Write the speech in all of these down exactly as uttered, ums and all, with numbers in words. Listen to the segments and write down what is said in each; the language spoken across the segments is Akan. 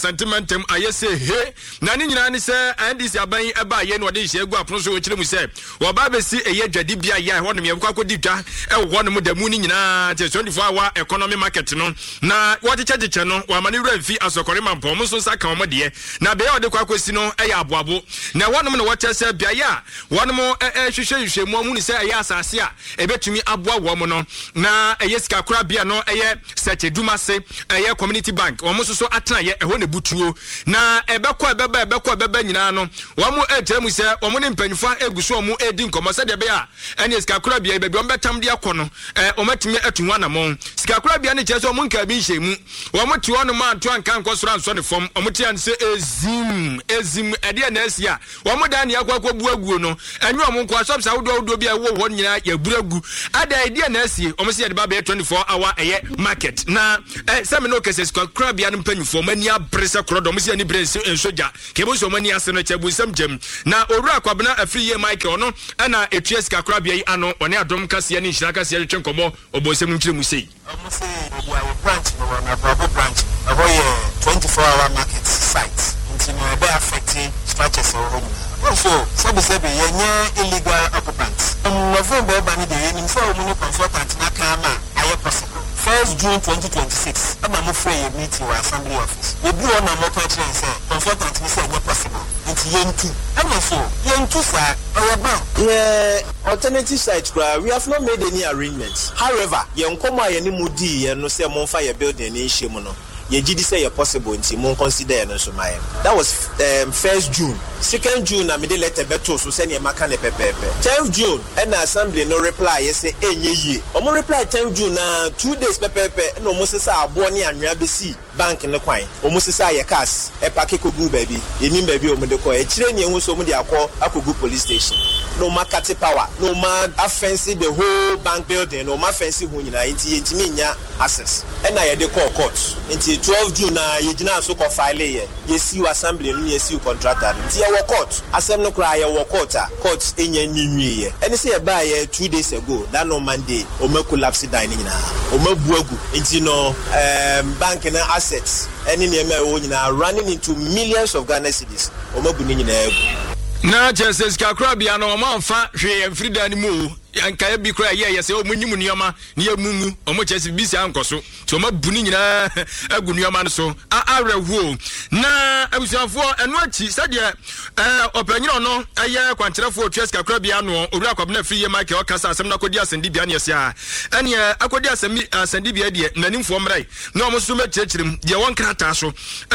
sentimentum ayese he na ni nyina ni se N D C aban eba ye no de hye egu apono so kire mu se wo ba be si eye dwade bia ya ho no me kwa kodi dwa e wo no mu da mu ni nyina te twenty-four hour economy market no na wo cheche cheche no wa mani wura fi asokore mampo mo so saka wo de na be ya de kwa kwesi no e ya aboabo na wo no no wo chese bia ya wo no mo e hwehwe hwehwe mu mu ni se eye asase a e betumi aboa wo mo no na eye sika kura bia no eye seche duma se eye community bank wo mo so so atena ye e ho ne butuo na ebekọ ebeba ebekọ ebeba nyina no wo mo etremu se wo mo ne mpanyfa eguso wo mo edi nkomo se de be a ene sika kura bia bebi wo betam de akono eh wo matimi atunwa na mo sika kura bia ne kyese wo mo nka bi nhemu wo mo ti wono ma anto anka nkosoro anso ne fom wo mo ti an se ezim ezim ede na asia wo mo da ne akwa bu aguo no enwe wo mo nko asop sa wodo wodo bia wo wo nyina ya buragu ada ede na asie wo mo se de ba be twenty-four hour eye market na eh se me no kese sika kura bia ne mpanyfo mani abrese krodo mo se ni brese ensoja kebo so mani ase no chebu sam jam na owura kwabena afri ye Michael no na etua sika kura bia yi ano one adom kase ne nhira kase ye twenkomo obosem nkire mu sei omo se obo branch no na bravo branch avoye twenty-four hour market site nti no be affecting structures of home also sabu sabe yenye illegal occupants November ba ni de yenim so omo no consultant na kama aye possible first June twenty twenty-six ama mo free meeting wa assembly office we do on a motor train say consultant ni say not possible nti yentu ama so yentu sa our bank yeah alternative site we have not made any arrangements. However yenkomo ayeni mudi ye no say mo fa ye building ni hye mo no ye gidi say possible nti mo consider no so my that was um, first June second June na me de letter beto so say ne maka ne pepepe tenth June and assembly no reply ye say enye ye omo reply tenth June na two days pepepe no mo say sa abo ne anwea be si bank ne kwan omo say sa ye cars e pack kogu baby enim baby omo de ko e kire ne hu so omo de akọ akogu police station no market power no man offense the whole bank building no man fence hu nyina nti yentimi nya access and na ye de call court nti twelve June na ye gina so ko file ye ye see assembly no ye see contractor nti ye wo court asem no kra ye wo court a court enya nwi ye ene se ye ba ye two days ago that no Monday o ma collapse down nyina o ma buagu nti no um bank na assets ene ne ma wo nyina running into millions of Ghana cedis o ma bu ni nyina agu na Jesus ka kra bia no ma mfa hwe Frida ni mu anka ya bi kra ye ye se o munyimu nioma ne ya mumu o mo chese bi se ankoso to ma buni nyina agu nioma no so a arewo na abusuafo eno achi sade eh opanyiro no aye kwanterefo otwes kakra bia no owura kwabna free market okasa asem na kodi asandi bia ne se a ene akodi asemi asandi bia de nanimfo mrai na o mo so mechirechirem de won krata so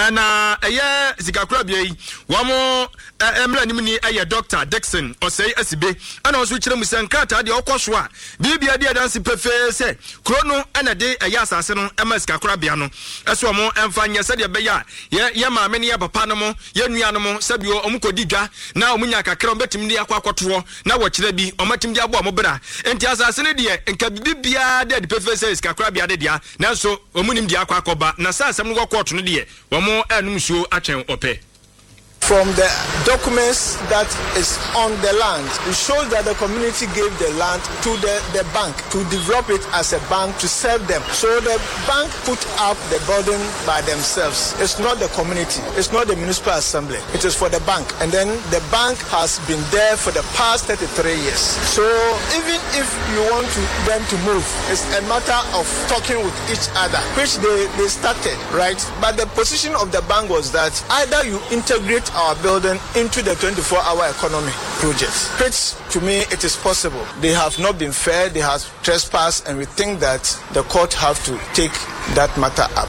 na aye zikakra bia yi wo mo emra nim ni aye Doctor Dixon osei asibe ana o so kirem senkrata de okoso a bibia de danse pefe se krono ana de aye asase no emaska kra bia no eso mo emfa nya se de be ya ye maame ne ya papa no mo ye nua no mo sabio omukodi dwa na omunya kakra obetim de akwakoto na wo kire bi omatim de abo omobra enti asase ne de nka bibia de de pefe se ska kra bia de dia na so omunim de akwakoba na sa asem no koto no de wo mo anum suo atwen ope. From the documents that is on the land, it shows that the community gave the land to the, the bank to develop it as a bank to serve them. So the bank put up the building by themselves. It's not the community. It's not the municipal assembly. It is for the bank. And then the bank has been there for the past thirty-three years. So even if you want to, them to move, it's a matter of talking with each other, which they, they started, right? But the position of the bank was that either you integrate our building into the twenty-four hour economy project, which to me it is possible. They have not been fair, they have trespassed, and we think that the court have to take that matter up.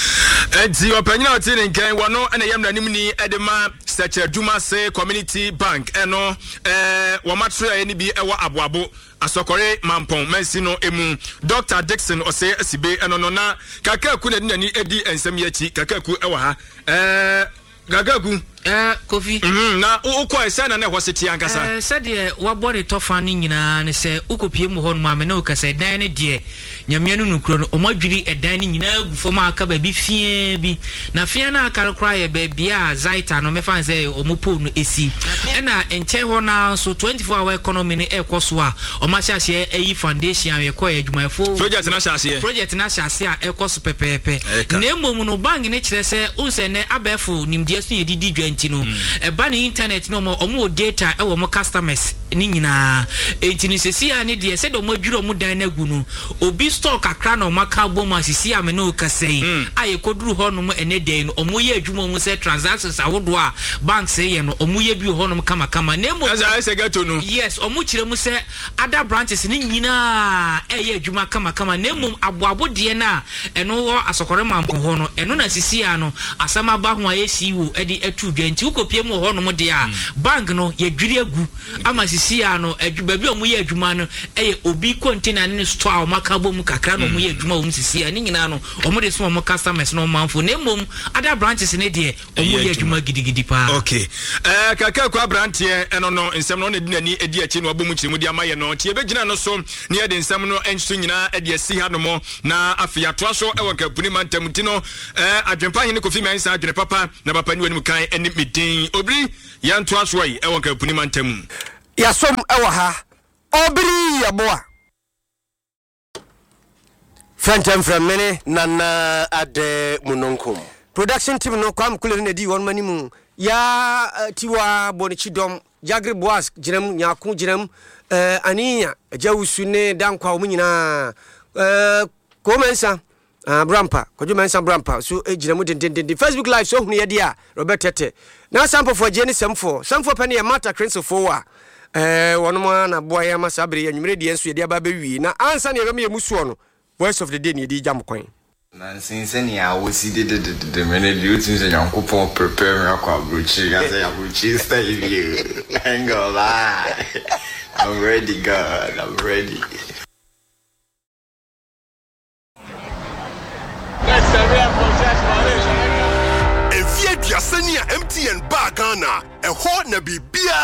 Enti opanyina otini nkan wono ene yamna nimni edema Seche Duma se community bank eno eh wo matro ya ni bi ewo aboabo asokore mampon mansino emu Doctor Dixon ose asibe eno no na kakaku na dinani edi ensem yachi kakaku ewo ha eh kakaku eh Kofi mhm na ukọ ese na na hoseti ankasa eh said de wabọ de tofa ni nyina ne se ukopie mu hɔ no ma me na ukasa dan ne de nyamia no nukro no omadwiri edan ni nyina gu fo ma aka ba bi fie bi na fie na aka kra ye ba bia zaita no me fan say omopo no esi na enche hɔ na so twenty-four hour economy ne ekoso a omahye eyi foundation a yekoye adwumayefo project na hyase project na hyase a ekoso pepepe na emom no bank ne kire se unse ne abefo nimdia so yedidi dwanti no e ba ne internet no mo omo data e wo mo customers ni nyina enti ni sesi a ne de se do mo dwuro mo dan na gu no obi stock akra na maka bom asisi a me no kasei aye koduru ho no mo ene den no omo ye adwuma mo se transactions awodo a bank se ye no omo ye bi ho no kama kama na emom asa ese gato no yes omo kire mu se other branches ni nyina e ye adwuma kama kama na emom aboabo de na eno ho asokore mampo ho no eno na sisi a no asama ba ho aye si wo e di atu dwanti ukopie mu ho no mo de a bank no ye dwiri agu ama sisi a no adwuma bi omo ye adwuma no e obi container ne store o maka bom kakra no omo ye adwuma omo sisi a ni nyina no omo de so omo customers no manfo na emom other branches ne de omo ye adwuma gidigidi pa okay eh kaka kwa brantie eno no nsem no na di nani edi achi no abom kire mu di amaye no tie begina no so ne ye de nsem no enso nyina e de asi ha no mo na afia to so e won kapuni mantam ti no eh adwempa hene Kofi Mensa adwene papa na papa ni wani mu kan eni midin obri yan to so yi e won kapuni mantam ya som e wa ha obri ya boa Frantem from mene nana ade munonkum production team no kwam kule ne di won mani mu ya tiwa bonichidom Jagri Boas jinam nyaku jinam eh aninya jawusu ne dankwa mu nyina eh Ko Mensa Brampa Kojo Mensa Brampa so ejinamu den den den Facebook live so hunu ye dia Robert Tete na sample for Jenny Samfo Samfo pani e Mata Crenso for wa eh wono ma na boy ya masabre ya nwure de enso ye dia ba bewi na ansa ne be me musuo no voice of the day ne di jam kwan na since ni a wo si de de de de me ne di o tin se yankopon prepare me akwa brochi ga say abrochi style you ain't gonna lie I'm ready God I'm ready. If you are M T N Bagana, a hot na bibia